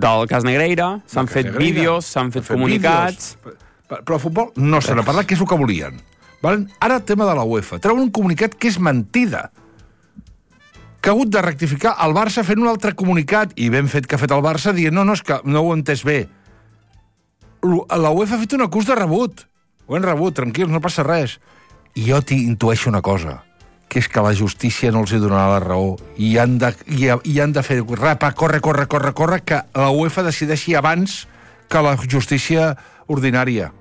del cas Negreira, s'han fet vídeos, s'han fet comunicats... Però el futbol no se n'ha parlat, que és el que volien. Ara el tema de la UEFA. Treuen un comunicat que és mentida. Que ha hagut de rectificar el Barça fent un altre comunicat, i ben fet que ha fet el Barça, dient, no, és que no ho he entès bé. La UEFA ha fet un acús de rebut. Ho hem rebut, tranquils, no passa res. I jo t'intueixo una cosa, que és que la justícia no els hi donarà la raó i han de fer rapa, corre, que la UEFA decideixi abans que la justícia ordinària.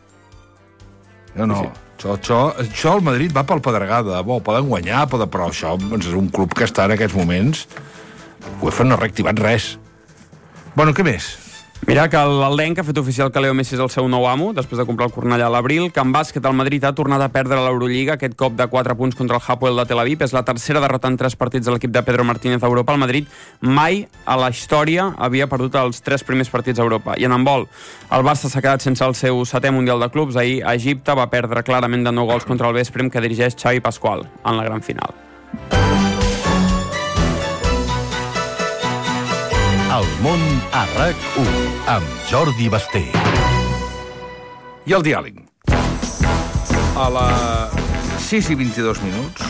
No. Això el Madrid va pel pedregada, poden guanyar, però això és un club que està en aquests moments. UEFA no ha reactivat res. Bueno, què més? Mira que l'Eldenc ha fet oficial que Leo Messi és el seu nou amo, després de comprar el Cornellà a l'abril, que en bàsquet el Madrid ha tornat a perdre l'Eurolliga, aquest cop de 4 punts contra el Hapoel de Tel Aviv. És la tercera derrota en 3 partits de l'equip de Pedro Martínez a Europa. El Madrid mai a la història havia perdut els 3 primers partits a Europa. I en handbol, el Barça s'ha quedat sense el seu 7è Mundial de Clubs. Ahir a Egipte va perdre clarament de 9 gols contra el Veszprém, que dirigeix Xavi Pascual en la gran final. El món a RAC1 amb Jordi Basté. I el diàleg. A les 6:22.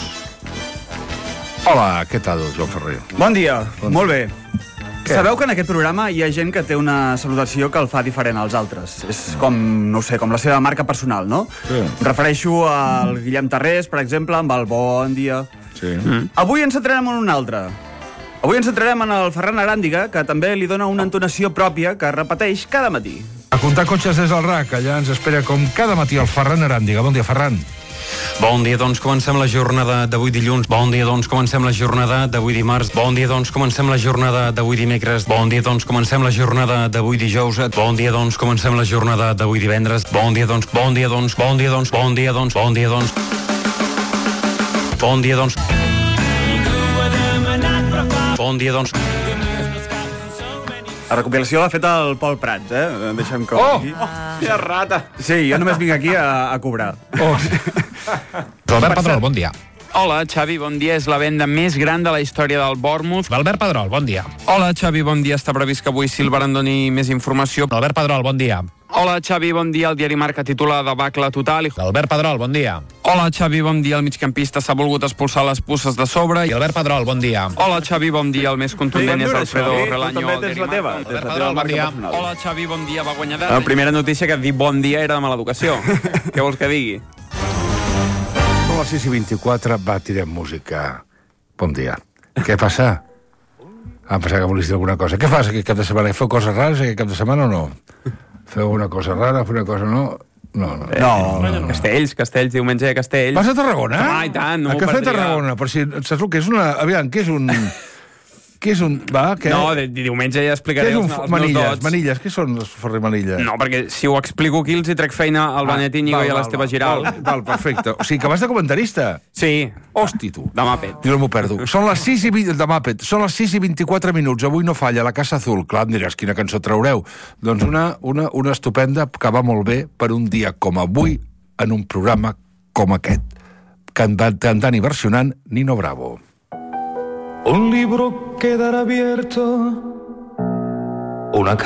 Hola, què tal, Joan Ferrer? Bon dia, molt bé. Sabeu que en aquest programa hi ha gent que té una salutació que el fa diferent als altres. És com, no sé, com la seva marca personal, no? Sí. Em refereixo al Guillem Tarrés, per exemple, amb el bon dia. Sí. Avui ens centrarem en un altre. Avui ens centrarem en el Ferran Aràndiga, que també li dona una entonació pròpia que repeteix cada matí. A comptar cotxes des del RAC, allà ens espera com cada matí el Ferran Aràndiga. Bon dia, Ferran. Bon dia, doncs comencem la jornada d'avui dilluns. Bon dia, doncs comencem la jornada d'avui dimarts. Bon dia, doncs comencem la jornada d'avui dimecres. Bon dia, doncs comencem la jornada d'avui dijous. Bon dia, doncs comencem la jornada d'avui divendres. Bon dia, doncs, bon dia, doncs, bon dia, doncs, bon dia, doncs, bon dia, doncs. Bon dia, doncs. Bon dia, doncs. La recopilació l'ha fet el Pol Prats, Deixa'm que... Que rata! Sí, jo només vinc aquí a cobrar. Albert Pedrol, bon dia. Hola, Xavi, bon dia. És la venda més gran de la història del Bournemouth. Albert Pedrol, bon dia. Hola, Xavi, bon dia. Està previst que avui Silver en doni més informació. Albert Pedrol, bon dia. Hola, Xavi, bon dia. El diari Marca titula Debacle total. Albert Pedrol, bon dia. Hola, Xavi, bon dia. El migcampista s'ha volgut expulsar les puces de sobre. I Albert Pedrol, bon dia. Hola, Xavi, bon dia. El més contundent és Alfredo Relaño. També tens la teva. Albert Pedrol, bon dia. Hola, Xavi, bon dia. Va guanyar la primera notícia que dir bon dia era de mala educació. Què vols que digui? Són les 6:24, va, tirem música. Bon dia. Què passa? Em pensava que volies dir alguna cosa. Què fas aquest cap de setmana? Feu coses rares aquest cap de setmana o no? Feu una cosa rara, feu una cosa no? No. Castells, diumenge de Castells. Vas a Tarragona? Ah, i tant, no a m'ho Cafè perdria. Tarragona, per si saps el que és una... Aviam, què és un... Què és un... Va, què? No, diumenge ja Què explicaré és un els meus manilles? dots. Manilles, què són els Ferrer Manilles? No, perquè si ho explico aquí els hi trec feina al Benet Íñigo i a l'Esteve Giral. Val, perfecte. O sigui que vas de comentarista. Sí. Hosti, tu. Demà pet. Jo no m'ho perdo. Són les 6:20... Demà pet. Són les 6:24. Avui no falla, la Casa Azul. Clar, em diràs, quina cançó traureu? Doncs una estupenda que va molt bé per un dia com avui en un programa com aquest. Cantant i versionant Nino Bravo. Un libro quedará abierto, una